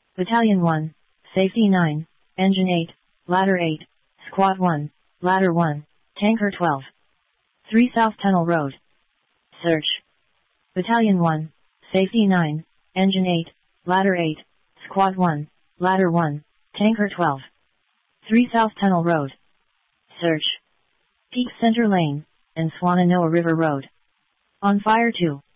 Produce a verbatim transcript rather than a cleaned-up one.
Battalion one, Safety nine, Engine eight, Ladder eight, Squad one, Ladder one, Tanker twelve. three South Tunnel Road. Search. Battalion one, Safety nine, Engine eight, Ladder eight, Squad one, Ladder one, Tanker twelve. three South Tunnel Road. Search. Peak Center Lane, and Swannanoa River Road. On fire two.